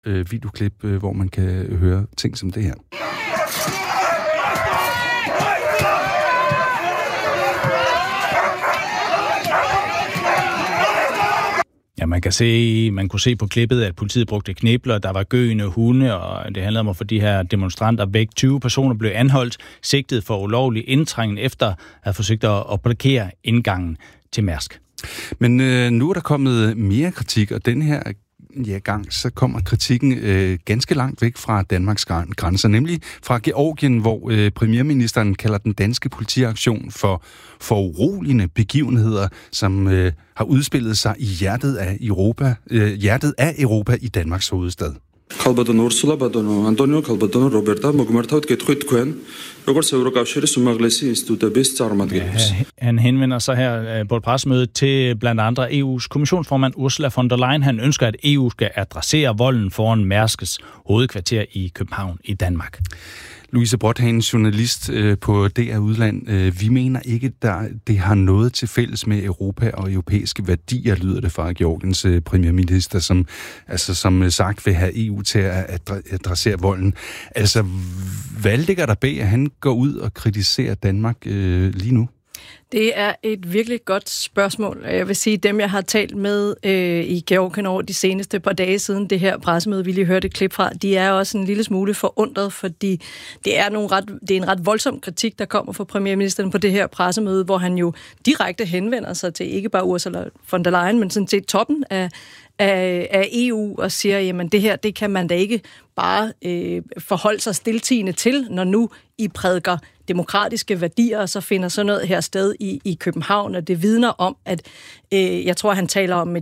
videoklip, hvor man kan høre ting som det her. Ja, man kunne se på klippet, at politiet brugte knibler, der var gøende hunde, og det handlede om at få de her demonstranter væk. 20 personer blev anholdt, sigtet for ulovlig indtrængen efter at have forsøgt at blokere indgangen til Mærsk. Men nu er der kommet mere kritik, og den her gang så kommer kritikken ganske langt væk fra Danmarks grænser, nemlig fra Georgien, hvor premierministeren kalder den danske politiaktion for uroligende begivenheder, som har udspillet sig i hjertet af Europa i Danmarks hovedstad. Kalbadon Ursula Badono, Antonio Kalbadon Roberta, Mogmartaut Getruit Kuen, როგორც ევროკავშირის უმაღლესი ინსტიტუტების წარმომადგენლებს. Han henvender sig her på et pressemøde til blandt andre EU's kommissionsformand Ursula von der Leyen. Han ønsker, at EU skal adressere volden foran Mærskes hovedkvarter i København i Danmark. Louise Brothagen, journalist på DR Udland. Vi mener ikke, at det har noget til fælles med Europa og europæiske værdier, lyder det fra Georgiens premierminister, som sagt vil have EU til at adressere volden. Altså, hvad ligger der bag, at han går ud og kritiserer Danmark lige nu? Det er et virkelig godt spørgsmål. Jeg vil sige, dem jeg har talt med i Georgien over de seneste par dage siden det her pressemøde, vi lige hørte et klip fra, de er også en lille smule forundret, fordi det er en ret voldsom kritik, der kommer fra premierministeren på det her pressemøde, hvor han jo direkte henvender sig til ikke bare Ursula von der Leyen, men sådan set toppen af EU og siger, jamen det her, det kan man da ikke bare forholde sig stiltiende til, når nu I prædiker demokratiske værdier, og så finder sådan noget her sted i København, og det vidner om, at jeg tror, han taler om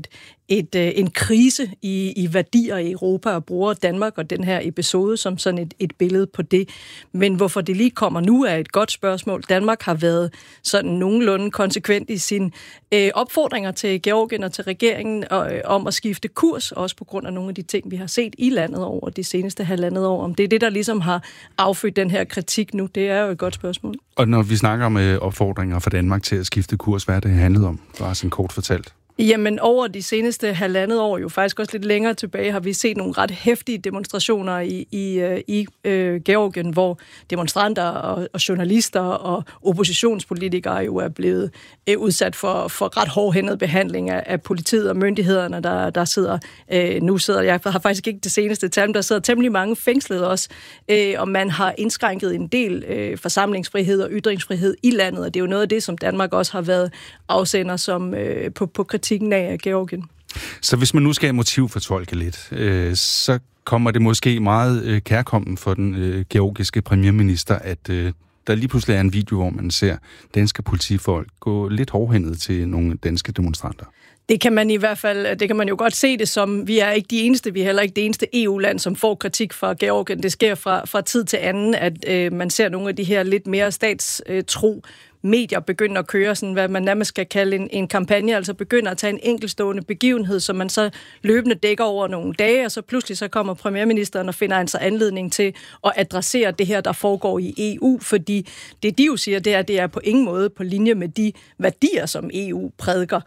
en krise i værdier i Europa, og bruger Danmark og den her episode som sådan et billede på det. Men hvorfor det lige kommer nu, er et godt spørgsmål. Danmark har været sådan nogenlunde konsekvent i sine opfordringer til Georgien og til regeringen om at skifte kurs, også på grund af nogle af de ting, vi har set i landet over de seneste halvandet år. Om det er det, der ligesom har affødt den her kritik nu, det er jo et godt spørgsmål. Og når vi snakker om opfordringer for Danmark til at skifte kurs, hvad er det handlet om? Bare sådan kort fortalt. Jamen, over de seneste halvandet år, jo faktisk også lidt længere tilbage, har vi set nogle ret heftige demonstrationer i Georgien, hvor demonstranter og journalister og oppositionspolitikere jo er blevet udsat for ret hårdhændet behandling af politiet og myndighederne, der sidder. Jeg har faktisk ikke det seneste tal, men der sidder temmelig mange fængslede også, og man har indskrænket en del forsamlingsfrihed og ytringsfrihed i landet, og det er jo noget af det, som Danmark også har været afsender som på kritikken af Georgien. Så hvis man nu skal motivfortolke lidt, så kommer det måske meget kærkommen for den georgiske premierminister, at der lige pludselig er en video, hvor man ser danske politifolk gå lidt hårdhændet til nogle danske demonstranter. Det kan man i hvert fald, det kan man jo godt se det som, vi er ikke de eneste, vi er heller ikke det eneste EU-land, som får kritik fra Georgien. Det sker fra tid til anden, at man ser nogle af de her lidt mere statstro medier begynder at køre sådan, hvad man nærmest skal kalde en kampagne, altså begynder at tage en enkeltstående begivenhed, som man så løbende dækker over nogle dage, og så pludselig så kommer premierministeren og finder altså anledning til at adressere det her, der foregår i EU, fordi det de jo siger, det er på ingen måde på linje med de værdier, som EU prædiker.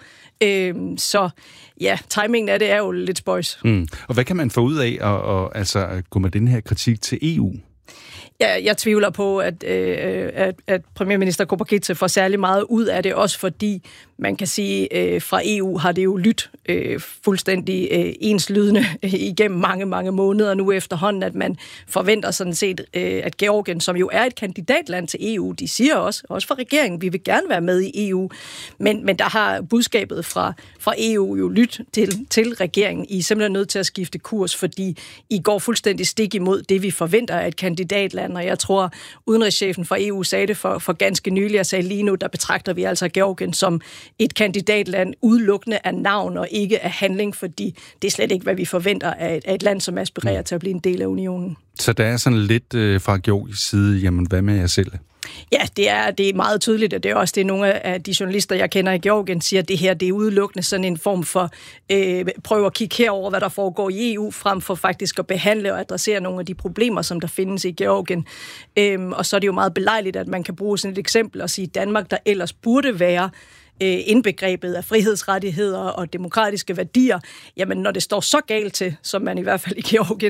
Så ja, timingen af det er jo lidt spøjs. Og hvad kan man få ud af at gå med den her kritik til EU? Jeg tvivler på, at premierminister Kobakidze får særlig meget ud af det, også fordi man kan sige, fra EU har det jo lyttet fuldstændig enslydende igennem mange, mange måneder nu efterhånden, at man forventer sådan set, at Georgien, som jo er et kandidatland til EU, de siger også fra regeringen, vi vil gerne være med i EU, men der har budskabet fra EU jo lyttet til regeringen. I er simpelthen nødt til at skifte kurs, fordi I går fuldstændig stik imod det, vi forventer af et kandidatland, og jeg tror, udenrigschefen fra EU sagde det for ganske nylig, og sagde lige nu, der betragter vi altså Georgien som et kandidatland udelukkende af navn og ikke af handling, fordi det er slet ikke, hvad vi forventer af et land, som aspirerer til at blive en del af unionen. Så der er sådan lidt fra Georgiens side, jamen hvad med jer selv? Ja, det er meget tydeligt, og det er også det, nogle af de journalister, jeg kender i Georgien, siger, at det her det er udelukkende sådan en form for prøve at kigge herover, hvad der foregår i EU, frem for faktisk at behandle og adressere nogle af de problemer, som der findes i Georgien. Og så er det jo meget belejligt, at man kan bruge sådan et eksempel og sige, Danmark, der ellers burde være indbegrebet af frihedsrettigheder og demokratiske værdier, jamen når det står så galt til, som man i hvert fald i Georgien